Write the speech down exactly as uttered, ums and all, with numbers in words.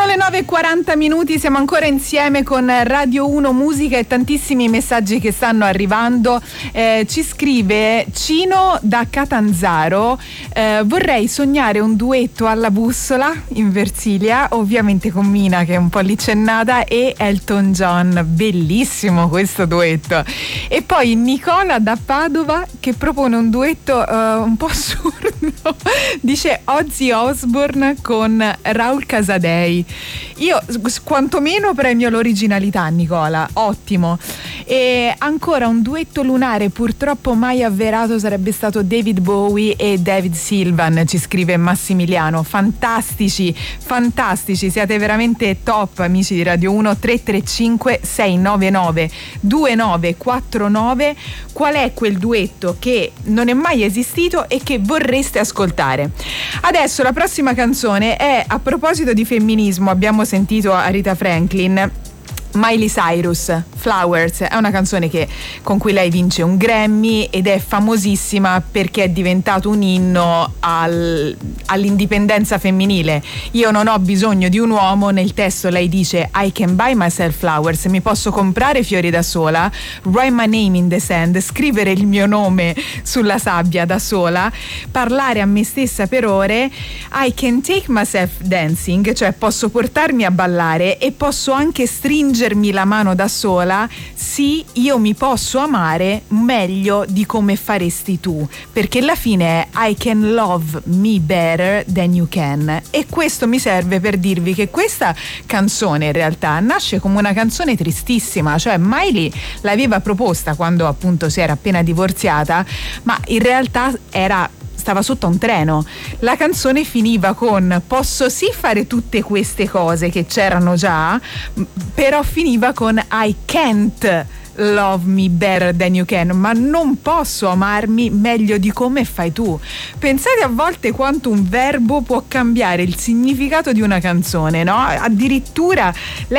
le nove e quaranta minuti, siamo ancora insieme con Radio uno Musica e tantissimi messaggi che stanno arrivando. Eh, ci scrive Cino da Catanzaro, eh, vorrei sognare un duetto alla bussola in Versilia, ovviamente con Mina che è un po' licennata e Elton John, bellissimo questo duetto. E poi Nicola da Padova che propone un duetto eh, un po' assurdo, dice Ozzy Osbourne con Raul Casadei. Io quantomeno premio l'originalità, Nicola, ottimo. E ancora un duetto lunare purtroppo mai avverato sarebbe stato David Bowie e David Sylvian, ci scrive Massimiliano. Fantastici, fantastici, siete veramente top, amici di Radio uno. Tre tre cinque sei nove nove due nove quattro nove. Qual è quel duetto che non è mai esistito e che vorreste ascoltare? Adesso la prossima canzone è a proposito di femminismo. Abbiamo sentito Aretha Franklin. Miley Cyrus, Flowers, è una canzone che, con cui lei vince un Grammy ed è famosissima perché è diventato un inno al, all'indipendenza femminile. Io non ho bisogno di un uomo, nel testo lei dice I can buy myself flowers, mi posso comprare fiori da sola, write my name in the sand, scrivere il mio nome sulla sabbia da sola, parlare a me stessa per ore, I can take myself dancing, cioè posso portarmi a ballare e posso anche stringere la mano da sola, sì, io mi posso amare meglio di come faresti tu, perché alla fine è I can love me better than you can. E questo mi serve per dirvi che questa canzone in realtà nasce come una canzone tristissima, cioè Miley l'aveva proposta quando appunto si era appena divorziata, ma in realtà era stava sotto a un treno. La canzone finiva con posso sì fare tutte queste cose che c'erano già, però finiva con I can't love me better than you can, ma non posso amarmi meglio di come fai tu. Pensate a volte quanto un verbo può cambiare il significato di una canzone, no? Addirittura